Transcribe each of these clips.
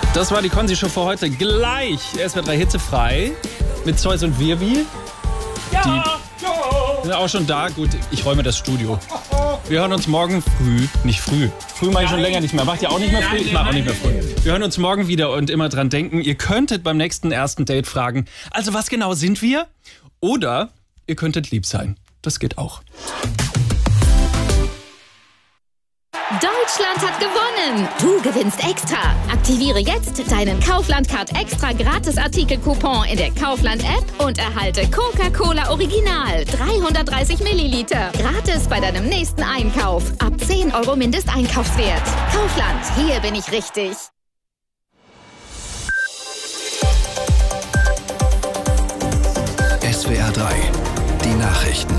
Das war die Konzi-Show für heute. Gleich SWR3 hitzefrei mit Zeus und Wirbi. Die sind auch schon da. Gut, ich räume das Studio. Wir hören uns morgen früh. Nicht früh. Früh mache ich schon länger nicht mehr. Macht ihr auch nicht mehr früh? Ich mache auch nicht mehr früh. Wir hören uns morgen wieder und immer dran denken, ihr könntet beim nächsten ersten Date fragen, also was genau sind wir? Oder ihr könntet lieb sein. Das geht auch. Deutschland hat gewonnen! Du gewinnst extra! Aktiviere jetzt deinen Kaufland-Card extra Gratis-Artikel-Coupon in der Kaufland-App und erhalte Coca-Cola Original 330 Milliliter. Gratis bei deinem nächsten Einkauf. Ab 10 € Mindesteinkaufswert. Kaufland, hier bin ich richtig. SWR 3, die Nachrichten.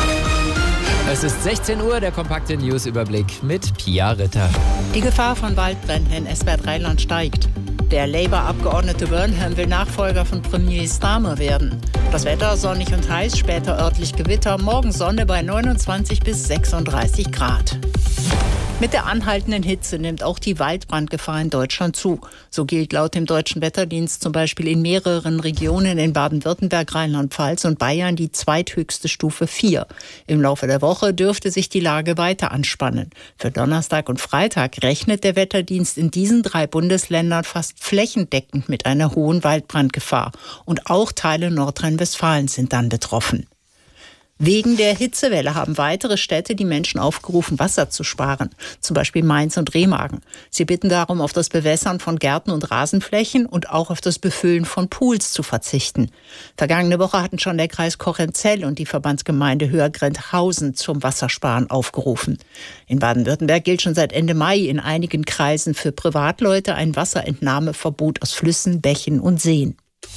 Es ist 16 Uhr, der kompakte Newsüberblick mit Pia Ritter. Die Gefahr von Waldbränden in SWR Rheinland steigt. Der Labour-Abgeordnete Burnham will Nachfolger von Premier Starmer werden. Das Wetter sonnig und heiß, später örtlich Gewitter, morgen Sonne bei 29 bis 36 Grad. Mit der anhaltenden Hitze nimmt auch die Waldbrandgefahr in Deutschland zu. So gilt laut dem Deutschen Wetterdienst zum Beispiel in mehreren Regionen in Baden-Württemberg, Rheinland-Pfalz und Bayern die zweithöchste Stufe 4. Im Laufe der Woche dürfte sich die Lage weiter anspannen. Für Donnerstag und Freitag rechnet der Wetterdienst in diesen 3 Bundesländern fast flächendeckend mit einer hohen Waldbrandgefahr. Und auch Teile Nordrhein-Westfalens sind dann betroffen. Wegen der Hitzewelle haben weitere Städte die Menschen aufgerufen, Wasser zu sparen. Zum Beispiel Mainz und Remagen. Sie bitten darum, auf das Bewässern von Gärten und Rasenflächen und auch auf das Befüllen von Pools zu verzichten. Vergangene Woche hatten schon der Kreis Kochenzell und die Verbandsgemeinde Höhergrendhausen zum Wassersparen aufgerufen. In Baden-Württemberg gilt schon seit Ende Mai in einigen Kreisen für Privatleute ein Wasserentnahmeverbot aus Flüssen, Bächen und Seen.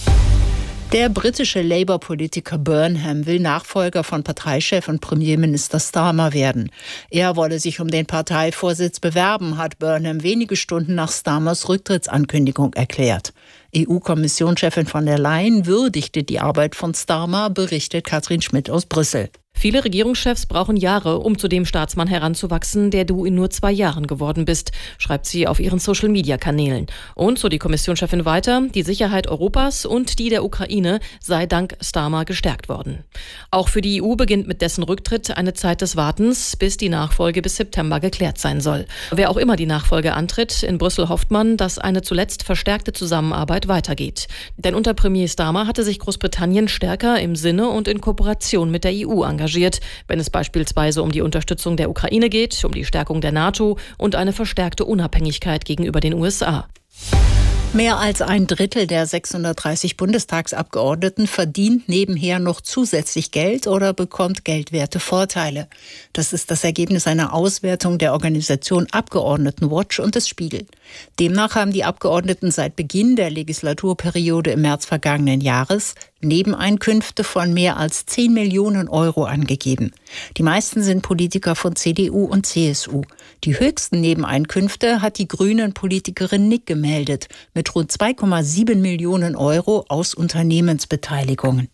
Der britische Labour-Politiker Burnham will Nachfolger von Parteichef und Premierminister Starmer werden. Er wolle sich um den Parteivorsitz bewerben, hat Burnham wenige Stunden nach Starmers Rücktrittsankündigung erklärt. EU-Kommissionschefin von der Leyen würdigte die Arbeit von Starmer, berichtet Katrin Schmidt aus Brüssel. Viele Regierungschefs brauchen Jahre, um zu dem Staatsmann heranzuwachsen, der du in nur 2 Jahren geworden bist, schreibt sie auf ihren Social-Media-Kanälen. Und, so die Kommissionschefin weiter, die Sicherheit Europas und die der Ukraine sei dank Starmer gestärkt worden. Auch für die EU beginnt mit dessen Rücktritt eine Zeit des Wartens, bis die Nachfolge bis September geklärt sein soll. Wer auch immer die Nachfolge antritt, in Brüssel hofft man, dass eine zuletzt verstärkte Zusammenarbeit weitergeht. Denn unter Premier Starmer hatte sich Großbritannien stärker im Sinne und in Kooperation mit der EU engagiert, wenn es beispielsweise um die Unterstützung der Ukraine geht, um die Stärkung der NATO und eine verstärkte Unabhängigkeit gegenüber den USA. Mehr als ein Drittel der 630 Bundestagsabgeordneten verdient nebenher noch zusätzlich Geld oder bekommt geldwerte Vorteile. Das ist das Ergebnis einer Auswertung der Organisation Abgeordnetenwatch und des Spiegel. Demnach haben die Abgeordneten seit Beginn der Legislaturperiode im März vergangenen Jahres Nebeneinkünfte von mehr als 10 Millionen € angegeben. Die meisten sind Politiker von CDU und CSU. Die höchsten Nebeneinkünfte hat die Grünen-Politikerin Nick gemeldet, mit rund 2,7 Millionen € aus Unternehmensbeteiligungen.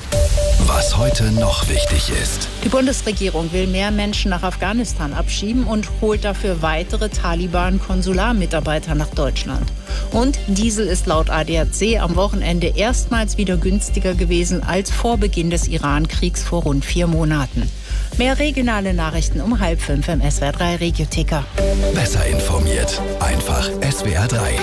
Was heute noch wichtig ist. Die Bundesregierung will mehr Menschen nach Afghanistan abschieben und holt dafür weitere Taliban-Konsularmitarbeiter nach Deutschland. Und Diesel ist laut ADAC am Wochenende erstmals wieder günstiger gewesen als vor Beginn des Iran-Kriegs vor rund 4 Monaten. Mehr regionale Nachrichten um 4:30 im SWR 3 Regiotheka. Besser informiert. Einfach SWR 3.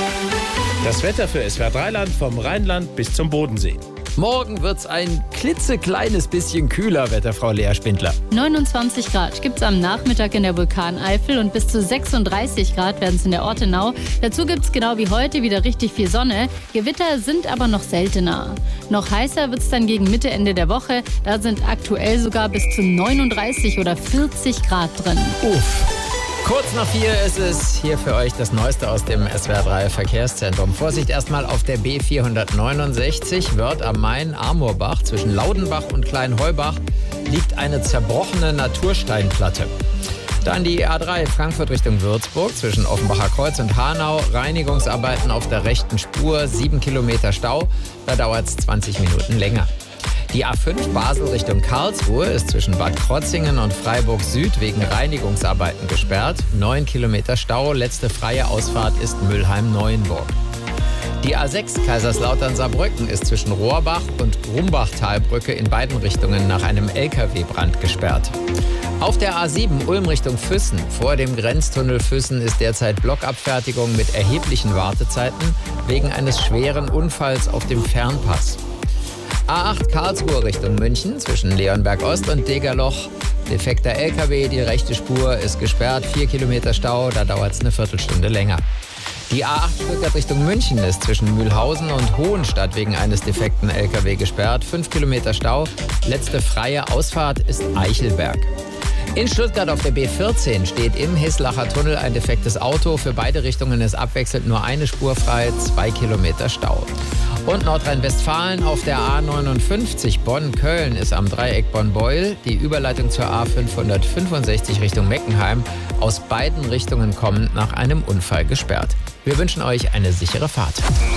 Das Wetter für SWR 3-Land vom Rheinland bis zum Bodensee. Morgen wird's ein klitzekleines bisschen kühler, Wetterfrau Lea Spindler. 29 Grad gibt's am Nachmittag in der Vulkaneifel und bis zu 36 Grad werden es in der Ortenau. Dazu gibt's genau wie heute wieder richtig viel Sonne. Gewitter sind aber noch seltener. Noch heißer wird's dann gegen Mitte, Ende der Woche. Da sind aktuell sogar bis zu 39 oder 40 Grad drin. Uff. Kurz nach 4 ist es hier für euch das Neueste aus dem SWR 3 Verkehrszentrum. Vorsicht erstmal auf der B469 Wörth am Main, Amorbach. Zwischen Laudenbach und Kleinheubach liegt eine zerbrochene Natursteinplatte. Dann die A3 Frankfurt Richtung Würzburg zwischen Offenbacher Kreuz und Hanau. Reinigungsarbeiten auf der rechten Spur, 7 Kilometer Stau. Da dauert es 20 Minuten länger. Die A5 Basel Richtung Karlsruhe ist zwischen Bad Krotzingen und Freiburg Süd wegen Reinigungsarbeiten gesperrt. 9 Kilometer Stau, letzte freie Ausfahrt ist Mülheim-Neuenburg. Die A6 Kaiserslautern-Saarbrücken ist zwischen Rohrbach und Grumbachtalbrücke in beiden Richtungen nach einem LKW-Brand gesperrt. Auf der A7 Ulm Richtung Füssen, vor dem Grenztunnel Füssen, ist derzeit Blockabfertigung mit erheblichen Wartezeiten wegen eines schweren Unfalls auf dem Fernpass. A8 Karlsruhe Richtung München zwischen Leonberg Ost und Degerloch. Defekter LKW, die rechte Spur ist gesperrt, 4 Kilometer Stau, da dauert es eine Viertelstunde länger. Die A8 Stuttgart Richtung München ist zwischen Mühlhausen und Hohenstadt wegen eines defekten LKW gesperrt. 5 Kilometer Stau. Letzte freie Ausfahrt ist Eichelberg. In Stuttgart auf der B14 steht im Hislacher Tunnel ein defektes Auto. Für beide Richtungen ist abwechselnd nur eine Spur frei, 2 Kilometer Stau. Und Nordrhein-Westfalen auf der A59 Bonn-Köln ist am Dreieck Bonn-Beuel die Überleitung zur A565 Richtung Meckenheim aus beiden Richtungen kommend nach einem Unfall gesperrt. Wir wünschen euch eine sichere Fahrt.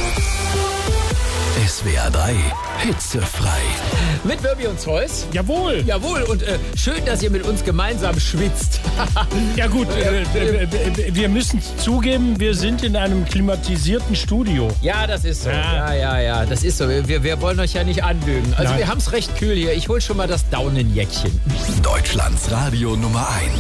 SWR 3 hitzefrei. Mit Wirbi und Zeus. Jawohl. Jawohl, und schön, dass ihr mit uns gemeinsam schwitzt. Ja gut, wir müssen zugeben, wir sind in einem klimatisierten Studio. Ja, das ist so. Ja, das ist so. Wir wollen euch ja nicht anlügen. Also wir haben es recht kühl hier. Ich hol schon mal das Daunenjäckchen. Deutschlands Radio Nummer 1.